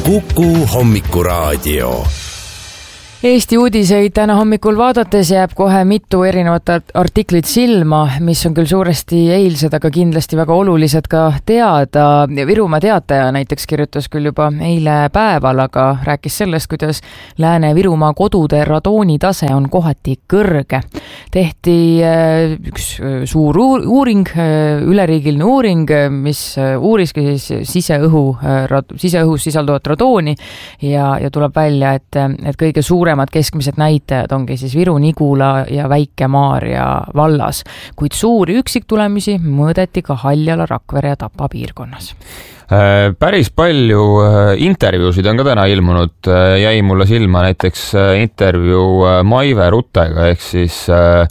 Kuku hommikuraadio. Eesti uudiseid täna hommikul vaadates jääb kohe mitu erinevat artiklit silma, mis on küll suuresti eilsed, aga kindlasti väga olulised ka teada. Virumaa Teataja näiteks kirjutas küll juba eile päeval, aga rääkis sellest, kuidas Lääne-Virumaa kodude radoonitase on kohati kõrge. Tehti üks suur uuring, üleriigiline uuring, mis uuriski siis siseõhus sisalduvat radooni ja tuleb välja, et kõige suuremad keskmised näitajad ongi siis Viru, Nigula ja Väike-Maarja vallas, kuid suuri üksiktulemisi mõõdeti ka Haljala, Rakvere ja Tapa piirkonnas. Päris palju intervjuusid on ka täna ilmunud, jäi mulle silma näiteks intervjuu Maive Ruttega ehk siis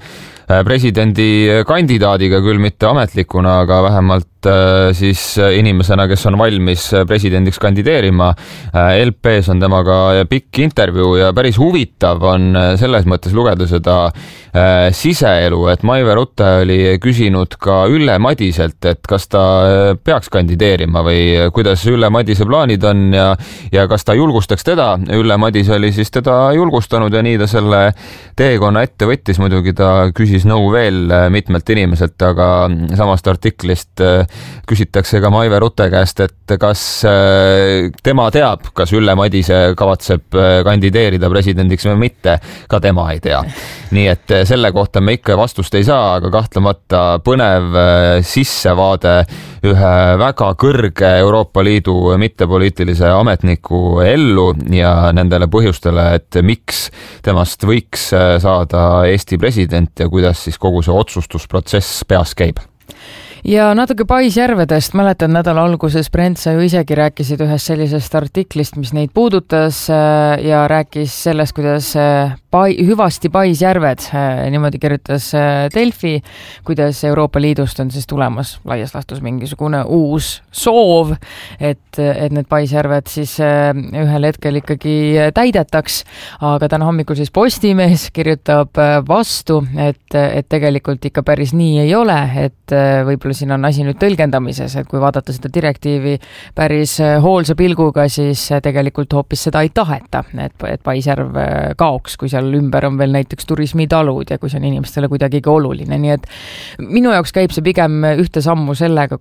presidendi kandidaadiga, küll mitte ametlikuna, aga vähemalt siis inimesena, kes on valmis presidendiks kandideerima. LP-s on temaga pikk intervjuu ja päris huvitav on selles mõttes lugeda seda siseelu, et Maive Rutte oli küsinud ka Ülle Madiselt, et kas ta peaks kandideerima või kuidas Ülle Madise plaanid on ja kas ta julgustaks teda. Ülle Madis oli siis teda julgustanud ja nii ta selle teekonna ette võttis. Muidugi ta küsis nõu veel mitmelt inimeselt, aga samast artiklist küsitakse ka Maive Rutte käest, et kas tema teab, kas Ülle Madise kavatseb kandideerida presidendiks või mitte. Ka tema ei tea. Nii et selle kohta me ikka vastust ei saa, aga kahtlemata põnev sissevaade ühe väga kõrge Euroopa Liidu mittepoliitilise ametniku ellu ja nendele põhjustele, et miks temast võiks saada Eesti president ja kuidas siis kogu see otsustusprotsess peas käib. Ja natuke Paisjärvedest. Mäletan, nädala alguses Brent, sa ju isegi rääkisid ühest sellisest artiklist, mis neid puudutas ja rääkis sellest, kuidas hüvasti Paisjärved, niimoodi kirjutas Delfi, kuidas Euroopa Liidust on siis tulemas laias laastus mingisugune uus soov, et need Paisjärved siis ühel hetkel ikkagi täidetaks, aga täna hommikul siis Postimees kirjutab vastu, et tegelikult ikka päris nii ei ole, et võib-olla siin on asi nüüd tõlgendamises, et kui vaadata seda direktiivi päris hoolsa pilguga, siis tegelikult hoopis seda ei taheta, et Paisjärv kaoks, kui seal ümber on veel näiteks turismitalud ja kui see on inimestele kuidagi oluline. Nii et minu jaoks käib see pigem ühte sammu sellega,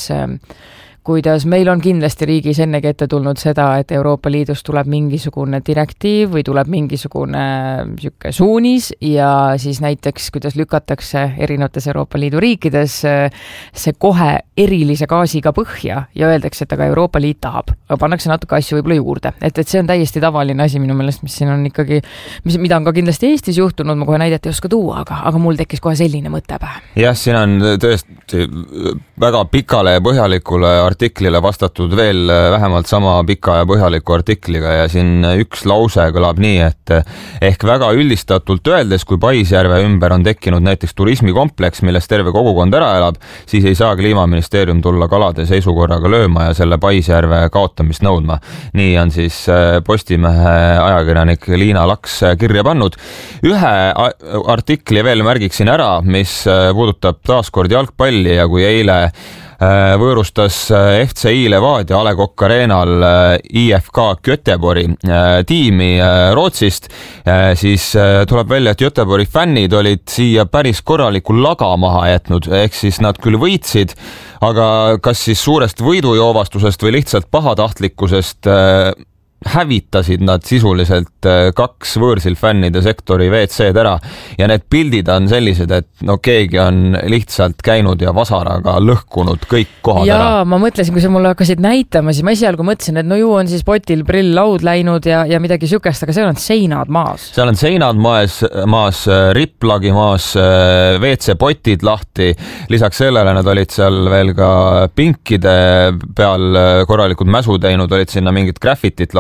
kuidas meil on kindlasti riigis ennegi ette tulnud seda, et Euroopa Liidust tuleb mingisugune direktiiv või tuleb mingisugune suunis ja siis näiteks, kuidas lükatakse erinevates Euroopa Liidu riikides see kohe erilise gaasiga põhja ja öeldakse, et aga Euroopa Liit tahab, aga pannakse natuke asju võib-olla juurde. Et see on täiesti tavaline asi minu meelest, mis siin on ikkagi, mida on ka kindlasti Eestis juhtunud, ma kohe näidet ei oska tuua, aga mul tekkis kohe selline mõte pähe. Jah, siin on tõesti väga pikale ja põhjalikule artiklile vastatud veel vähemalt sama pika ja põhjaliku artikliga ja siin üks lause kõlab nii, et ehk väga üldistatult öeldes, kui Paisjärve ümber on tekkinud näiteks turismikompleks, milles terve kogukond ära elab, siis ei saa Kliimaministeerium tulla kalade seisukorraga lööma ja selle Paisjärve kaotamist nõudma. Nii on siis Postimehe ajakirjanik Liina Laks kirja pannud. Ühe artikli veel märgiksin ära, mis puudutab taaskord jalgpalli ja kui eile võõrustas FCI Levadia A. Le Coq Arenal IFK Göteborgi tiimi Rootsist, siis tuleb välja, et Göteborgi fännid olid siia päris korraliku laga maha jätnud, ehk siis nad küll võitsid, aga kas siis suurest võidujoovastusest või lihtsalt pahatahtlikkusest hävitasid nad sisuliselt 2 võõrsil fännide sektori WC-d ära ja need pildid on sellised, et keegi on lihtsalt käinud ja vasaraga lõhkunud kõik kohad ära. Ja ma mõtlesin, kui sa mulle hakkasid näitama, siis ma esialgu mõtlesin, et ju on siis potil prill laud läinud ja midagi sükest, aga seal on seinad maas. Seal on seinad maas, riplagi maas, WC-potid lahti. Lisaks sellele nad olid seal veel ka pinkide peal korralikud mäsu teinud, olid sinna mingit graffitit lastud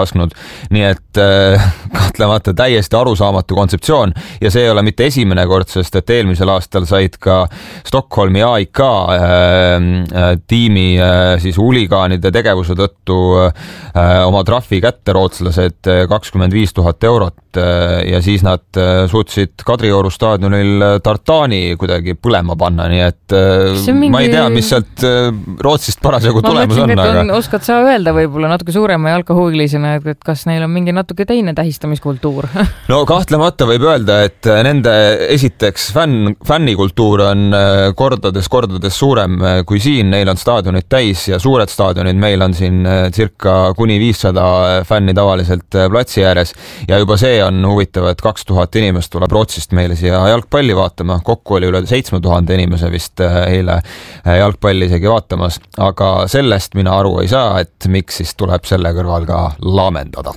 lasknud. Nii et kahtlemata täiesti arusaamatu kontseptsioon ja see ei ole mitte esimene kord, sest et eelmisel aastal said ka Stockholmi AIK tiimi siis huligaanide tegevuse tõttu oma trahvi kätte rootslased 25 000 eurot ja siis nad suutsid Kadrioru staadionil tartaani kuidagi põlema panna, nii et ma ei tea, mis sealt Rootsist parasjagu tulemus on. Aga oskad sa öelda võib-olla natuke suurema jalkahuilisena, et kas neil on mingi natuke teine tähistamiskultuur? No kahtlemata võib öelda, et nende esiteks fännikultuur on kordades suurem kui siin, neil on staadionid täis ja suured staadionid, meil on siin circa kuni 500 fänni tavaliselt platsi ääres ja juba see on huvitav, et 2000 inimest tuleb Rootsist meile siia jalgpalli vaatama, kokku oli üle 7000 inimese vist eile jalgpalli isegi vaatamas, aga sellest mina aru ei saa, et miks siis tuleb selle kõrval ka laamendada.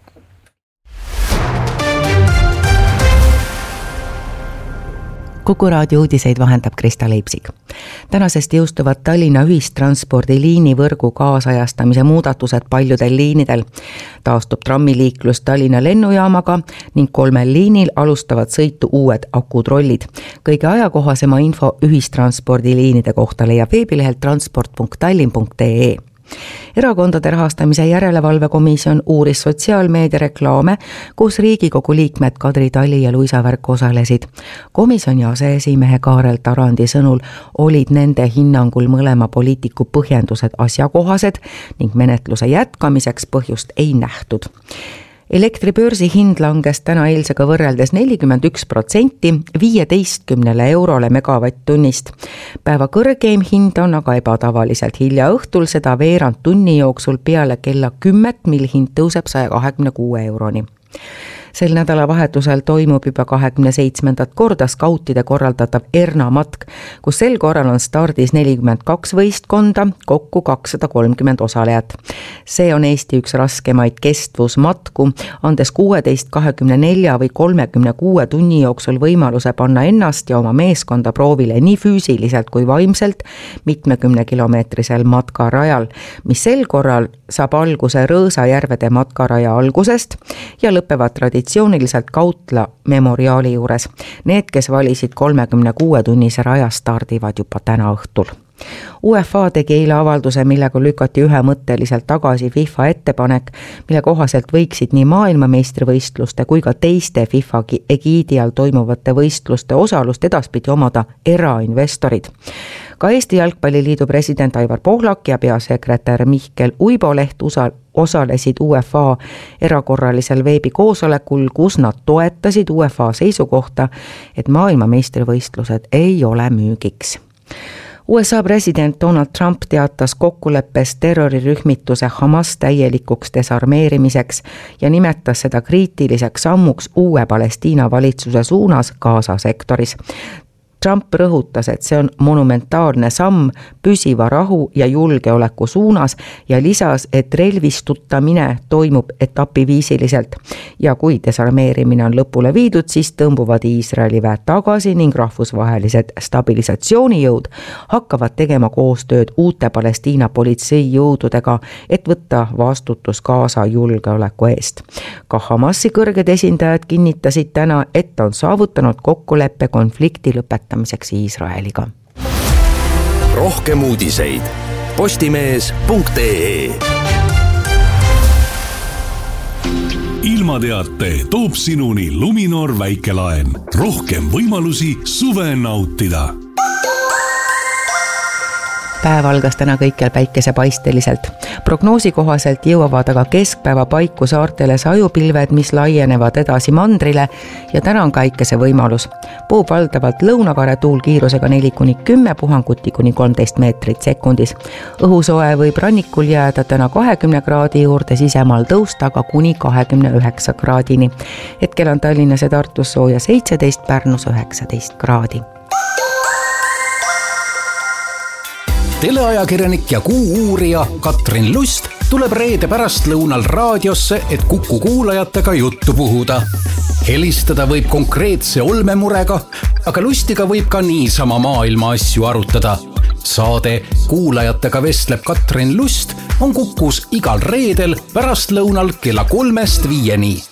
Kuku raadio uudiseid vahendab Krista Leipsik. Tänasest jõustuvad Tallinna ühistranspordi liinivõrgu kaasajastamise muudatused paljudel liinidel. Taastub trammiliiklus Tallinna lennujaamaga ning 3 liinil alustavad sõitu uued akutrollid. Kõige ajakohasema info ühistranspordiliinide kohta leiab veebilehelt transport.tallinn.ee. Erakondade rahastamise järelevalvekomisjon uuris sotsiaalmeedia reklaame, kus Riigikogu liikmed Kadri Tali ja Luisa Värk osalesid. Komisjoni aseesimehe Kaarel Tarandi sõnul olid nende hinnangul mõlema poliitiku põhjendused asjakohased ning menetluse jätkamiseks põhjust ei nähtud. Elektribörsi hind langes täna eilsega võrreldes 41%, 15 eurole megavatt-tunnist. Päeva kõrgeim hind on aga ebatavaliselt hilja õhtul, seda veerand tunni jooksul peale kella 10, mil hind tõuseb 126 euroni. Sel nädalavahetusel toimub juba 27. korda skautide korraldatav Erna matk, kus sel korral on stardis 42 võistkonda, kokku 230 osalejat. See on Eesti üks raskemaid kestvusmatku, andes 16, 24 või 36 tunni jooksul võimaluse panna ennast ja oma meeskonda proovile nii füüsiliselt kui vaimselt mitmekümnekilomeetrisel matkarajal, mis sel korral saab alguse Rõõsajärvede matkaraja algusest ja lõpevad traditsiooniliselt Kautla memoriaali juures. Need, kes valisid 36-tunnise raja, stardivad juba täna õhtul. UEFA tegi eile avalduse, millega lükati ühemõtteliselt tagasi FIFA ettepanek, mille kohaselt võiksid nii maailmameistrivõistluste kui ka teiste FIFA egiidi all toimuvate võistluste osalust edaspidi omada erainvestorid. Ka Eesti Jalgpalliliidu president Aivar Pohlak ja peasekretär Mihkel Uiboleht osalesid UEFA erakorralisel veebikoosolekul, kus nad toetasid UEFA seisukohta, et maailmameistrivõistlused ei ole müügiks. USA president Donald Trump teatas kokkuleppes terrorirühmituse Hamas täielikuks desarmeerimiseks ja nimetas seda kriitiliseks sammuks uue Palestiina valitsuse suunas Gaza sektoris. Trump rõhutas, et see on monumentaalne samm püsiva rahu ja julgeoleku suunas ja lisas, et relvistutamine toimub etapiviisiliselt ja kui desarmeerimine on lõpule viidud, siis tõmbuvad Iisraeli väed tagasi ning rahvusvahelised stabilisatsioonijõud hakkavad tegema koostööd uute Palestiina politseijõududega, et võtta vastutus Gaza julgeoleku eest. Ka Hamasi kõrged esindajad kinnitasid täna, et on saavutanud kokkuleppe konflikti lõpetamiseks Iisraeliga. Rohkem uudiseid postimees.ee. Ilmateate toob sinuni Luminor väikelaen. Rohkem võimalusi suve nautida. Päev algas täna kõikjal päikesepaisteliselt. Prognoosi kohaselt jõuavad aga keskpäeva paiku saartele sajupilved, mis laienevad edasi mandrile ja täna on päikese võimalus. Puhub valdavalt lõunakare tuul kiirusega 4-10, puhanguti kuni 13 meetrit sekundis. Õhusoe võib rannikul jääda täna 20 kraadi juurde, sisemaal tõusta aga kuni 29 kraadini. Hetkel on Tallinnas ja Tartus sooja 17, Pärnus 19 kraadi. Teleajakirjanik ja kuu-uurija Katrin Lust tuleb reede pärastlõunal raadiosse, et Kuku kuulajatega juttu puhuda. Helistada võib konkreetse olmemurega, aga Lustiga võib ka niisama maailma asju arutada. saade Kuulajatega vestleb Katrin Lust on Kukus igal reedel pärastlõunal kella 3-5.